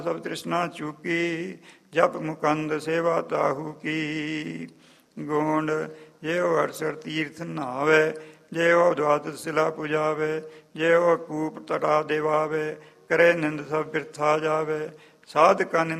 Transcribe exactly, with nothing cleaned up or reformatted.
ਸਭ ਤ੍ਰਿਸ਼ਨਾ ਚੂਕੀ, ਜਪ ਮੁਕੰਦ ਸੇਵਾ ਤਾਹੂ ਕੀ। ਗੋਂਡ ਜੇ ਉਹ ਅਰਸਰ ਤੀਰਥ ਨਹਾਵੇ, ਜੇ ਉਹ ਦਵਾਦਸ ਸਿਲਾ ਪੁਜਾਵੇ, ਜੇ ਉਹ ਕੂਪ ਤਟਾ ਦੇਵਾਵੇ, ਕਰੇ ਨਿੰਦ ਸਭ ਬਿਰਥਾ ਜਾਵੇ। ਸਾਧਕਾਂ